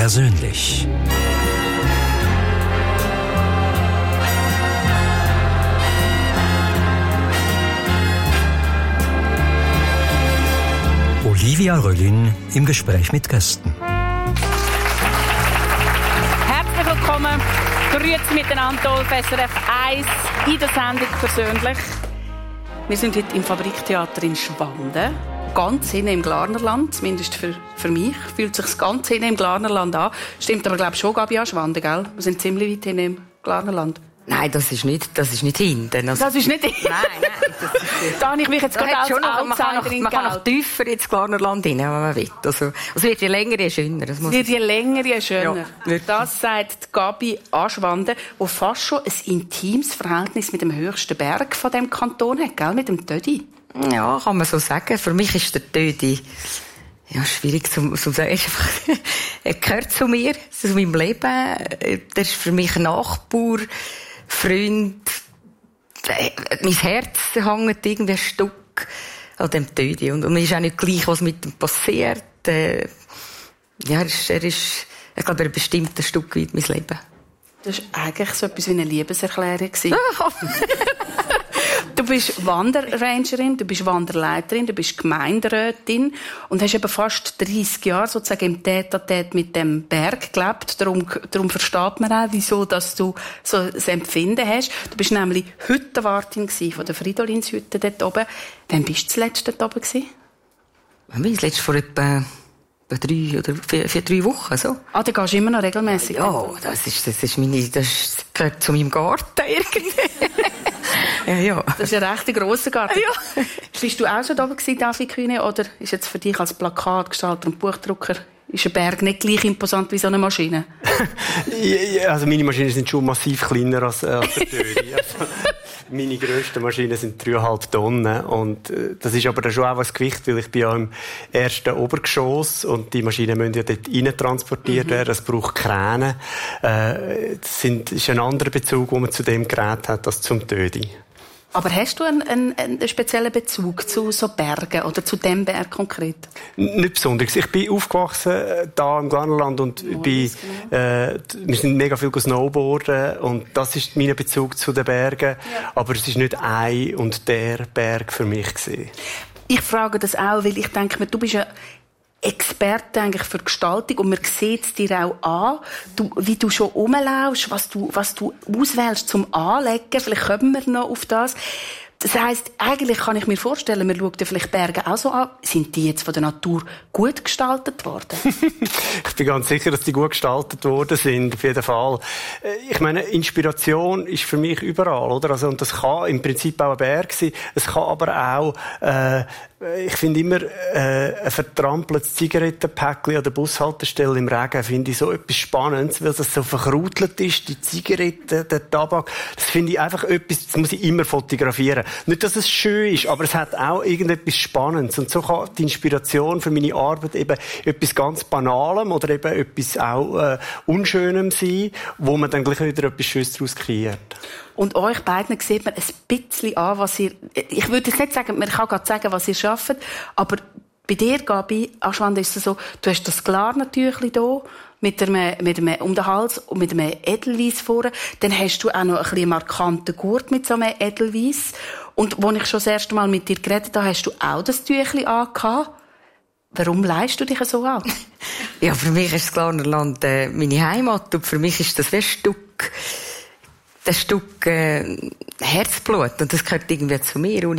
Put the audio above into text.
persönlich. Olivia Röllin im Gespräch mit Gästen. Herzlich willkommen. Grüezi miteinander auf SRF 1 in der Sendung «Persönlich». Wir sind heute im Fabriktheater in Schwanden. Ganz hinten im Glarnerland, zumindest für mich, fühlt sich ganz hinten im Glarnerland an. Stimmt aber, glaube ich, schon, Gabi, an Schwanden, gell? Wir sind ziemlich weit hinten im Glarnerland. Nein, das ist nicht hinten. Also, das ist nicht hinten? Nein. Da habe ich mich jetzt gerade als Outsiderin man kann noch tiefer ins Glarnerland rein, wenn man will. Also, es wird je länger, je schöner. Es wird je länger, je schöner. Ja, das sagt Gabi Aschwanden, die fast schon ein intimes Verhältnis mit dem höchsten Berg von diesem Kanton hat, gell? Mit dem Tödi. Ja, kann man so sagen. Für mich ist der Tödi schwierig zu sagen. Er gehört zu mir, zu meinem Leben. Der ist für mich ein Nachbar, Freund. Mein Herz hängt irgendwie ein Stück an dem Tödi. Und mir ist auch nicht gleich, was mit ihm passiert. Er ist, ich glaube, er bestimmt ein Stück weit mein Leben. Das war eigentlich so etwas wie eine Liebeserklärung. Du bist Wanderrangerin, du bist Wanderleiterin, du bist Gemeinderätin und hast eben fast 30 Jahre sozusagen im Tête-à-Tête mit dem Berg gelebt. Darum versteht man auch, wieso dass du so ein Empfinden hast. Du bist nämlich Hüttenwartin von der Fridolinshütte dort oben. Wann bist du zuletzt dort oben gewesen? Ich bin zuletzt vor etwa 3 Wochen, so. Ah, da gehst du immer noch regelmässig. Ja, das gehört zu meinem Garten irgendwie. Ja. Das ist ein recht grosser Garten. Ja. Bist du auch schon da oben gewesen, David Kühne, oder ist jetzt für dich als Plakatgestalter und Buchdrucker ist ein Berg nicht gleich imposant wie so eine Maschine? Also meine Maschinen sind schon massiv kleiner als der Tödi. Meine grössten Maschinen sind 3,5 Tonnen. Und das ist aber dann schon auch ein Gewicht, weil ich bin ja im ersten Obergeschoss und die Maschinen müssen ja dort rein transportiert werden. Es braucht Kräne. Das ist ein anderer Bezug, den man zu dem Gerät hat, als zum Tödi. Aber hast du einen speziellen Bezug zu so Bergen oder zu dem Berg konkret? Nicht besonders. Ich bin aufgewachsen da im Glarnerland und wir sind mega viel snowboarden und das ist mein Bezug zu den Bergen. Ja. Aber es ist nicht ein und der Berg für mich gewesen. Ich frage das auch, weil ich denke mir, du bist ja Experte eigentlich für Gestaltung und man sieht es dir auch an, wie du schon rumlaufst, was du auswählst zum Anlegen. Vielleicht kommen wir noch auf das. Das heisst, eigentlich kann ich mir vorstellen, man schaut ja vielleicht Berge auch so an. Sind die jetzt von der Natur gut gestaltet worden? Ich bin ganz sicher, dass die gut gestaltet worden sind, auf jeden Fall. Ich meine, Inspiration ist für mich überall, oder? Also, und das kann im Prinzip auch ein Berg sein. Es kann aber auch, ich finde immer, ein vertrampeltes Zigarettenpäckchen an der Bushaltestelle im Regen finde ich so etwas Spannendes, weil das so verkrautelt ist, die Zigaretten, der Tabak. Das finde ich einfach etwas, das muss ich immer fotografieren. Nicht, dass es schön ist, aber es hat auch irgendetwas Spannendes. Und so kann die Inspiration für meine Arbeit eben etwas ganz Banalem oder eben etwas auch Unschönem sein, wo man dann gleich wieder etwas Schönes daraus kreiert. Und euch beiden sieht man ein bisschen an, was ihr... Ich würde jetzt nicht sagen, man kann gerade sagen, was ihr schafft, aber bei dir, Gabi Aschwanden, ist es so, du hast das Glarnertüchli hier, mit einem um den Hals und mit einem Edelweiss vorne. Dann hast du auch noch ein bisschen markanten Gurt mit so einem Edelweiss. Und als ich schon das erste Mal mit dir geredet habe, hast du auch das Tüchli angehabt. Warum leihst du dich so an? Ja, für mich ist das Glarnerland meine Heimat und für mich ist das wie ein Stück Herzblut und das gehört irgendwie zu mir.